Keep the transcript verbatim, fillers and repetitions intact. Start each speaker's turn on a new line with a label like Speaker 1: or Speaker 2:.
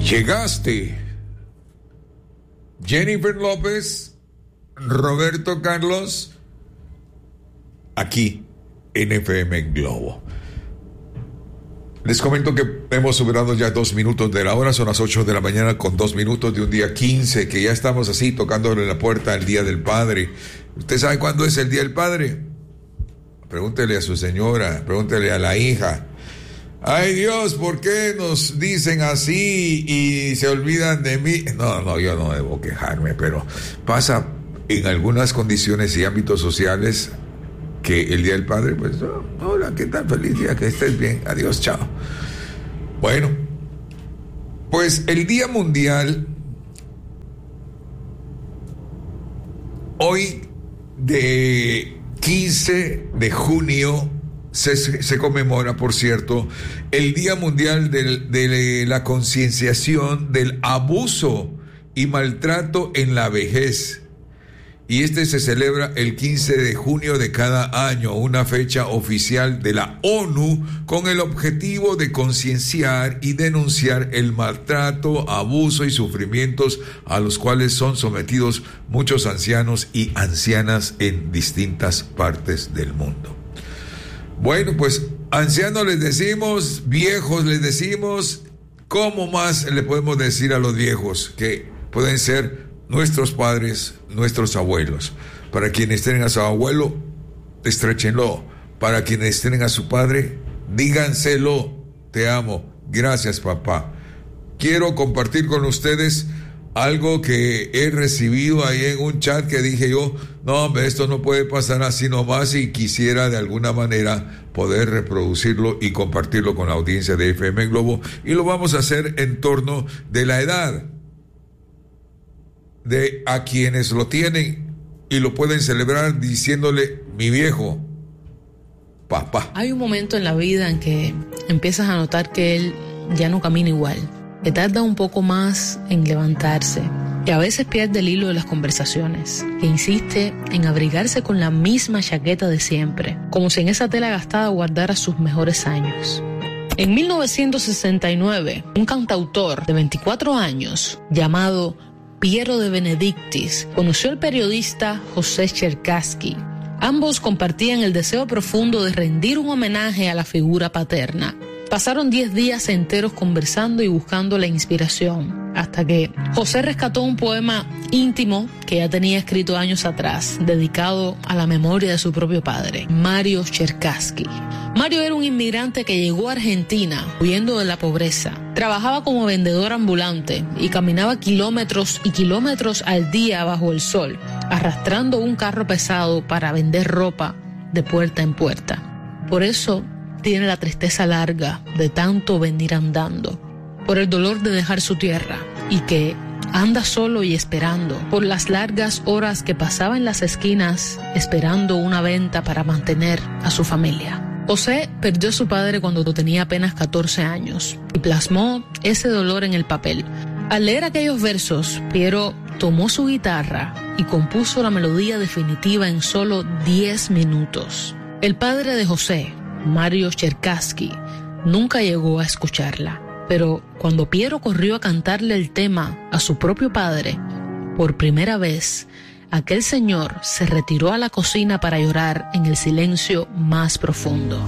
Speaker 1: Llegaste. Jennifer López, Roberto Carlos, aquí en F M Globo. Les comento que hemos superado ya dos minutos de la hora, son las ocho de la mañana con dos minutos de un día quince, que ya estamos así tocándole la puerta al Día del Padre. ¿Usted sabe cuándo es el Día del Padre? Pregúntele a su señora, pregúntele a la hija. Ay Dios, ¿por qué nos dicen así y se olvidan de mí? No, no, yo no debo quejarme, pero pasa en algunas condiciones y ámbitos sociales que el Día del Padre, pues, oh, hola, ¿qué tal? Feliz día, que estés bien, adiós, chao. Bueno, pues el Día Mundial, hoy de quince de junio, se, se conmemora, por cierto, el Día Mundial de, de la concienciación del abuso y maltrato en la vejez. Y este se celebra el quince de junio de cada año, una fecha oficial de la ONU con el objetivo de concienciar y denunciar el maltrato, abuso y sufrimientos a los cuales son sometidos muchos ancianos y ancianas en distintas partes del mundo. Bueno, pues ancianos les decimos, viejos les decimos, ¿cómo más le podemos decir a los viejos? Que pueden ser nuestros padres, nuestros abuelos. Para quienes tienen a su abuelo, estréchenlo. Para quienes tienen a su padre, díganselo: te amo, gracias papá. Quiero compartir con ustedes algo que he recibido ahí en un chat que dije yo, no hombre, esto no puede pasar así nomás, y quisiera de alguna manera poder reproducirlo y compartirlo con la audiencia de F M Globo, y lo vamos a hacer en torno de la edad de a quienes lo tienen y lo pueden celebrar diciéndole: mi viejo, papá.
Speaker 2: Hay un momento en la vida en que empiezas a notar que él ya no camina igual, que tarda un poco más en levantarse, que a veces pierde el hilo de las conversaciones, que insiste en abrigarse con la misma chaqueta de siempre, como si en esa tela gastada guardara sus mejores años. En mil novecientos sesenta y nueve, un cantautor de veinticuatro años llamado Piero de Benedictis conoció al periodista José Cherkassky. Ambos compartían el deseo profundo de rendir un homenaje a la figura paterna. Pasaron diez días enteros conversando y buscando la inspiración, hasta que José rescató un poema íntimo que ya tenía escrito años atrás, dedicado a la memoria de su propio padre, Mario Cherkassky. Mario era un inmigrante que llegó a Argentina huyendo de la pobreza. Trabajaba como vendedor ambulante y caminaba kilómetros y kilómetros al día bajo el sol, arrastrando un carro pesado para vender ropa de puerta en puerta. Por eso tiene la tristeza larga de tanto venir andando, por el dolor de dejar su tierra, y que anda solo y esperando, por las largas horas que pasaba en las esquinas esperando una venta para mantener a su familia. José perdió a su padre cuando tenía apenas catorce años y plasmó ese dolor en el papel. Al leer aquellos versos, Piero tomó su guitarra y compuso la melodía definitiva en solo diez minutos. El padre de José, Mario Cherkassky, nunca llegó a escucharla, pero cuando Piero corrió a cantarle el tema a su propio padre, por primera vez, aquel señor se retiró a la cocina para llorar en el silencio más profundo.